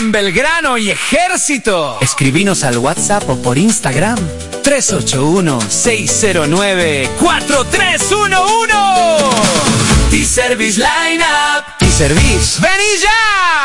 en Belgrano y Ejército. Escribinos al WhatsApp o por Instagram 381-609-4311. T-Service Lineup. T-Service. ¡Vení ya!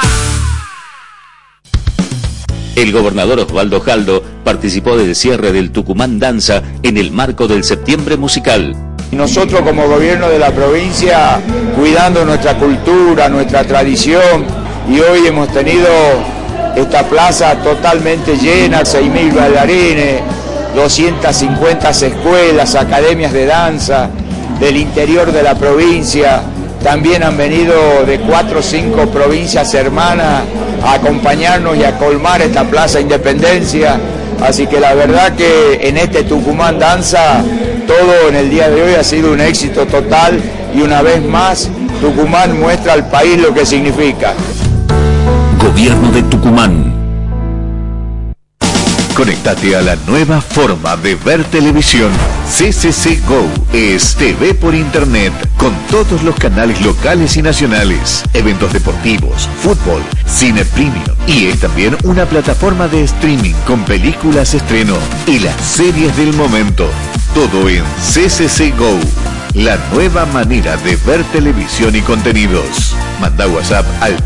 El gobernador Osvaldo Jaldo participó del cierre del Tucumán Danza en el marco del Septiembre Musical. Nosotros como gobierno de la provincia, cuidando nuestra cultura, nuestra tradición, y hoy hemos tenido esta plaza totalmente llena, 6.000 bailarines, 250 escuelas, academias de danza del interior de la provincia. También han venido de 4 o 5 provincias hermanas a acompañarnos y a colmar esta Plaza Independencia. Así que la verdad que en este Tucumán Danza, todo en el día de hoy ha sido un éxito total y una vez más Tucumán muestra al país lo que significa. Gobierno de Tucumán. Conéctate a la nueva forma de ver televisión. CCC Go es TV por internet con todos los canales locales y nacionales, eventos deportivos, fútbol, cine premium, y es también una plataforma de streaming con películas estreno y las series del momento. Todo en CCC Go, la nueva manera de ver televisión y contenidos. Manda WhatsApp al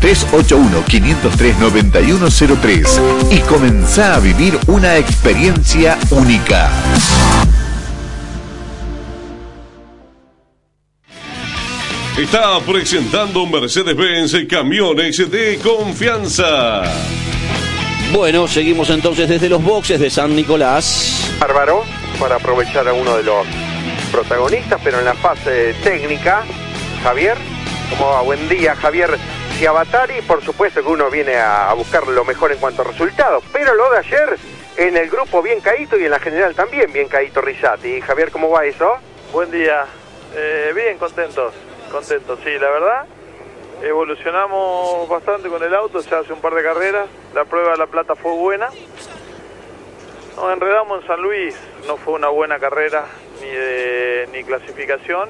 381-503-9103 y comenzá a vivir una experiencia única. Está presentando Mercedes-Benz Camiones de Confianza. Bueno, seguimos entonces desde los boxes de San Nicolás. Bárbaro, para aprovechar a uno de los protagonistas, pero en la fase técnica. Javier, ¿cómo va? Buen día, Javier Ciabatari. Por supuesto que uno viene a buscar lo mejor en cuanto a resultados, pero lo de ayer, en el grupo bien caído y en la general también bien caído Rizzati. Javier, ¿cómo va eso? Buen día, bien, contentos, sí, la verdad. Evolucionamos bastante con el auto, ya hace un par de carreras, la prueba de La Plata fue buena. Nos enredamos en San Luis, no fue una buena carrera ni clasificación,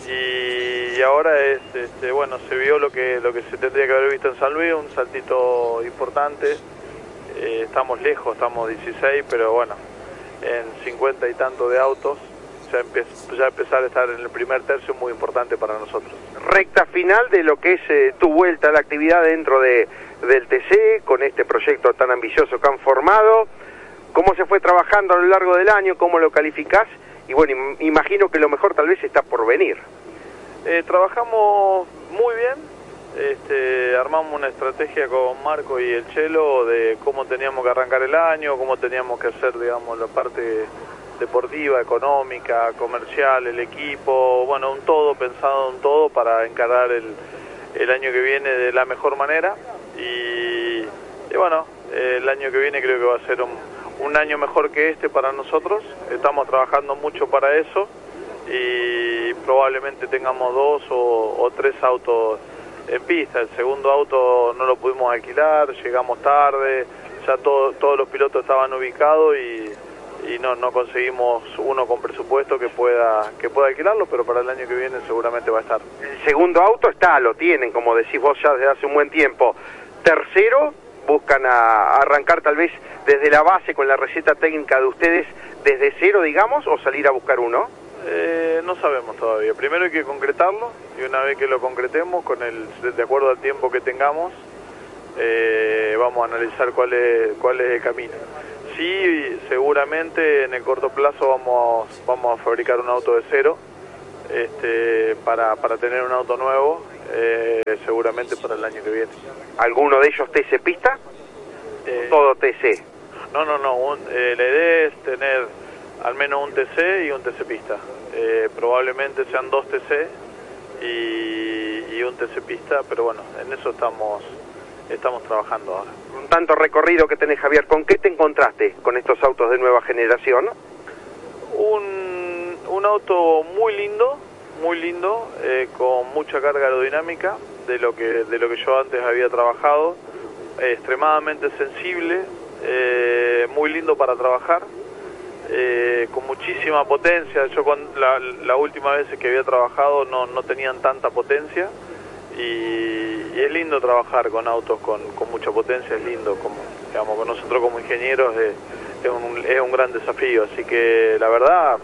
y ahora bueno, se vio lo que se tendría que haber visto en San Luis, un saltito importante. Estamos lejos, estamos 16, pero bueno, en 50 y tanto de autos, ya empezar a estar en el primer tercio es muy importante para nosotros. Recta final de lo que es tu vuelta a la actividad dentro del TC, con este proyecto tan ambicioso que han formado. ¿Cómo se fue trabajando a lo largo del año? ¿Cómo lo calificás? Y bueno, imagino que lo mejor tal vez está por venir. Trabajamos muy bien, armamos una estrategia con Marco y el Chelo de cómo teníamos que arrancar el año, cómo teníamos que hacer, digamos, la parte deportiva, económica, comercial, el equipo, bueno, un todo, pensado en todo para encarar el año que viene de la mejor manera. Y bueno, el año que viene creo que va a ser un año mejor que este para nosotros. Estamos trabajando mucho para eso y probablemente tengamos 2 o 3 autos en pista. El segundo auto no lo pudimos alquilar, llegamos tarde, ya todos los pilotos estaban ubicados y no conseguimos uno con presupuesto que pueda alquilarlo, pero para el año que viene seguramente va a estar. El segundo auto lo tienen, como decís vos ya desde hace un buen tiempo. Tercero, buscan arrancar tal vez desde la base con la receta técnica de ustedes desde cero, digamos, o salir a buscar uno. No sabemos todavía. Primero hay que concretarlo y una vez que lo concretemos, de acuerdo al tiempo que tengamos, vamos a analizar cuál es el camino. Sí, seguramente en el corto plazo vamos a fabricar un auto de cero, para tener un auto nuevo, seguramente para el año que viene. ¿Alguno de ellos TC pista? ¿Todo TC? No, la idea es tener al menos un TC y un TC pista. Probablemente sean 2 TC y un TC pista, pero bueno, en eso estamos trabajando ahora. Con tanto recorrido que tenés, Javier, ¿con qué te encontraste con estos autos de nueva generación? Un auto muy lindo, con mucha carga aerodinámica de lo que yo antes había trabajado, extremadamente sensible, muy lindo para trabajar, con muchísima potencia. Yo la última vez que había trabajado no tenían tanta potencia y es lindo trabajar con autos con mucha potencia, es lindo, como digamos, con nosotros como ingenieros es un gran desafío, así que la verdad,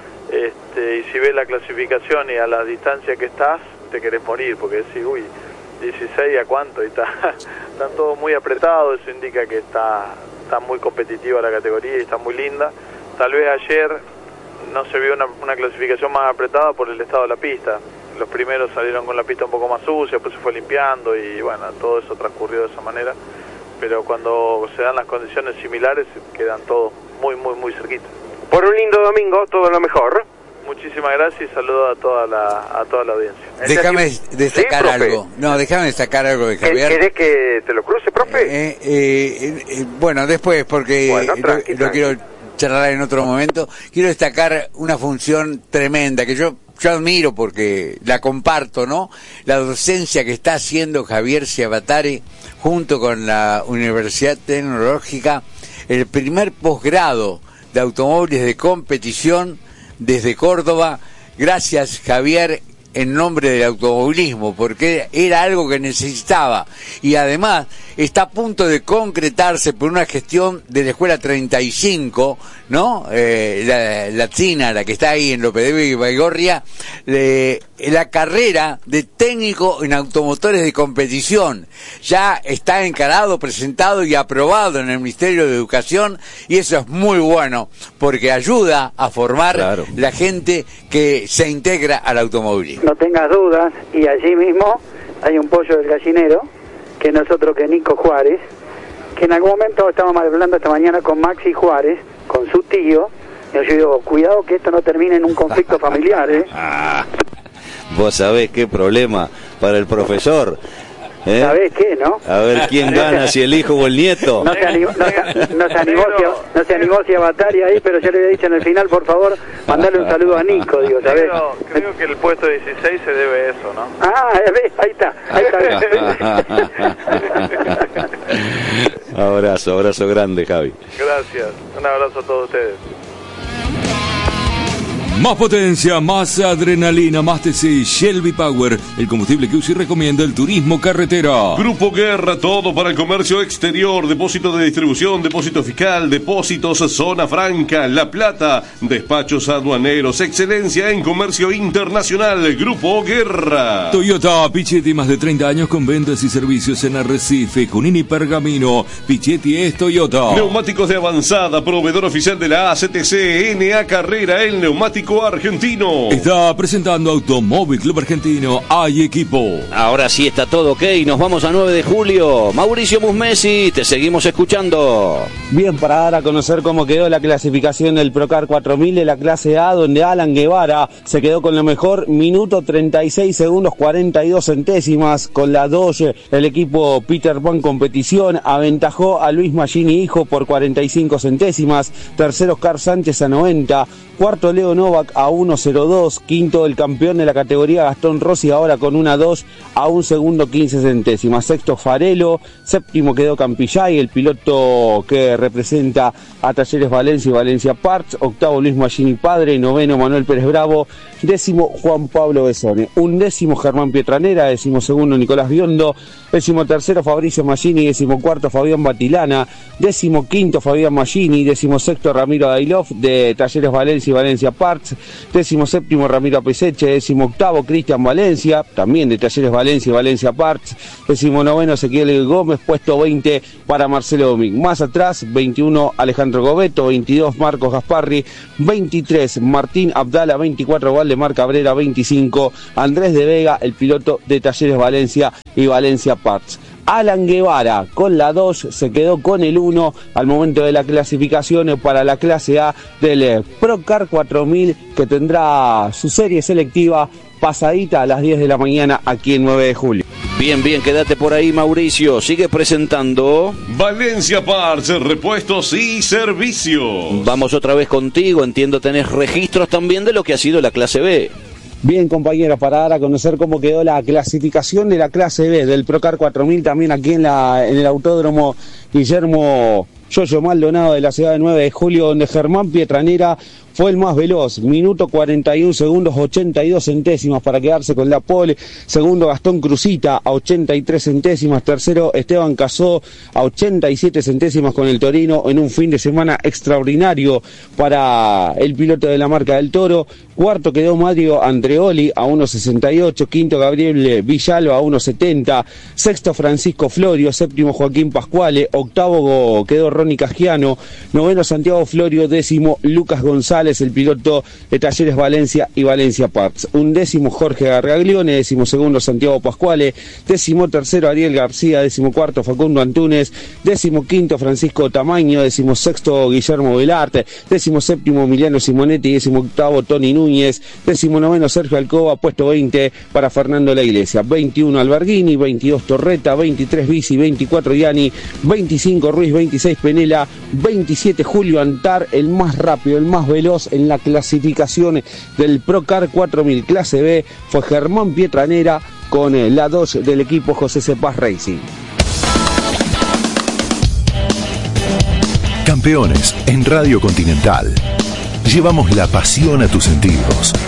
y si ves la clasificación y a la distancia que estás, te querés morir, porque decís, uy, 16 a cuánto, y están todos muy apretados, eso indica que está muy competitiva la categoría y está muy linda. Tal vez ayer no se vio una clasificación más apretada por el estado de la pista. Los primeros salieron con la pista un poco más sucia, después se fue limpiando y bueno, todo eso transcurrió de esa manera. Pero cuando se dan las condiciones similares, quedan todos muy cerquita. Por un lindo domingo, todo lo mejor. Muchísimas gracias y saludos a toda la audiencia. Déjame destacar algo. No, déjame destacar algo de Javier. ¿Querés que te lo cruce, profe? Bueno, después, porque bueno, lo quiero charlar en otro momento. Quiero destacar una función tremenda que yo admiro porque la comparto, ¿no? La docencia que está haciendo Javier Ciabattari junto con la Universidad Tecnológica, el primer posgrado de automóviles de competición desde Córdoba. Gracias, Javier, en nombre del automovilismo, porque era algo que necesitaba, y además está a punto de concretarse por una gestión de la Escuela 35, ¿no? La china, la que está ahí en López de Vega y Baigorria, la carrera de técnico en automotores de competición. Ya está encarado, presentado y aprobado en el Ministerio de Educación, y eso es muy bueno, porque ayuda a formar la gente que se integra al automovilismo. No tengas dudas, y allí mismo hay un pollo del gallinero, que nosotros, que Nico Juárez, que en algún momento estábamos hablando esta mañana con Maxi Juárez, con su tío, y yo digo, cuidado que esto no termine en un conflicto familiar, ¿eh? Vos sabés qué problema para el profesor. ¿Sabés qué, no? A ver quién gana, si el hijo o el nieto. No se animó Ciabattari ahí, pero yo le había dicho en el final, por favor, mandarle un saludo a Nico, digo, ¿sabés? Creo que el puesto 16 se debe a eso, ¿no? Ah, ahí está. Abrazo grande, Javi. Gracias, un abrazo a todos ustedes. Más potencia, más adrenalina, más TC, Shelby Power, el combustible que UCI recomienda el turismo carretera. Grupo Guerra, todo para el comercio exterior, depósito de distribución, depósito fiscal, depósitos, zona franca, La Plata, despachos aduaneros, excelencia en comercio internacional. Grupo Guerra. Toyota Pichetti, más de 30 años con ventas y servicios en Arrecife, Junín y Pergamino. Pichetti es Toyota. Neumáticos de avanzada, proveedor oficial de la ACTC, NA Carrera, el neumático argentino. Está presentando Automóvil Club Argentino. Hay equipo. Ahora sí está todo ok. Nos vamos a 9 de julio. Mauricio Musmesi, te seguimos escuchando. Bien, para dar a conocer cómo quedó la clasificación del Procar 4000 de la clase A, donde Alan Guevara se quedó con lo mejor, minuto 36 segundos 42 centésimas. Con la Dodge, el equipo Peter Pan Competición aventajó a Luis Magini hijo por 45 centésimas. Tercero Oscar Sánchez a 90. Cuarto Leo Novak a 1.02, quinto el campeón de la categoría Gastón Rossi ahora con una 2 a 1 segundo 15 centésimas, sexto Farelo, séptimo quedó Campillay, el piloto que representa a Talleres Valencia y Valencia Parts, octavo Luis Magini padre, noveno Manuel Pérez Bravo, décimo Juan Pablo Besone, undécimo Germán Pietranera, decimosegundo Nicolás Biondo, decimotercero Fabricio Magini, decimocuarto Fabián Batilana, decimoquinto Fabián Magini, decimosexto Ramiro Dailov de Talleres Valencia y Valencia Parts, decimoséptimo Ramiro Peseche, decimoctavo Cristian Valencia, también de Talleres Valencia y Valencia Parts, decimonoveno Ezequiel Gómez, puesto 20 para Marcelo Domínguez. Más atrás, 21 Alejandro Gobeto, 22 Marcos Gasparri, 23 Martín Abdala, 24 Valdemar Cabrera, 25 Andrés de Vega, el piloto de Talleres Valencia y Valencia Parts. Alan Guevara con la 2 se quedó con el 1 al momento de la clasificación para la clase A del Procar 4000, que tendrá su serie selectiva pasadita a las 10 de la mañana aquí en 9 de julio. Bien, quédate por ahí, Mauricio. Sigue presentando Valencia Parts, repuestos y servicio. Vamos otra vez contigo. Entiendo tenés registros también de lo que ha sido la clase B. Bien, compañeros, para dar a conocer cómo quedó la clasificación de la clase B del Procar 4000 también aquí en el Autódromo Guillermo Yoyo Maldonado de la ciudad de 9 de julio, donde Germán Pietranera fue el más veloz, minuto 41 segundos 82 centésimas para quedarse con la pole. Segundo, Gastón Cruzita a 83 centésimas. Tercero, Esteban Casó a 87 centésimas con el Torino, en un fin de semana extraordinario para el piloto de la marca del Toro. Cuarto quedó Mario Andreoli a 1.68, quinto Gabriel Villalba a 1.70, sexto Francisco Florio, séptimo Joaquín Pascuale, octavo quedó Ronnie Cagiano, noveno Santiago Florio, décimo Lucas González, el piloto de Talleres Valencia y Valencia Parts. Undécimo Jorge Gargaglione, décimo segundo Santiago Pascuale, décimo tercero Ariel García, décimo cuarto Facundo Antunes, décimo quinto Francisco Tamaño, décimo sexto Guillermo Velarte, décimo séptimo Emiliano Simonetti, décimo octavo Tony Núñez, décimo noveno Sergio Alcoba, puesto 20 para Fernando La Iglesia, 21 Alberghini, 22 Torreta, 23 Bici, 24 Yani, 25 Ruiz, 26 Penela, 27 Julio Antar, el más rápido, el más veloz en la clasificación del Procar 4000 clase B fue Germán Pietranera con la 2 del equipo José Cepaz Racing. Campeones en Radio Continental. Llevamos la pasión a tus sentidos.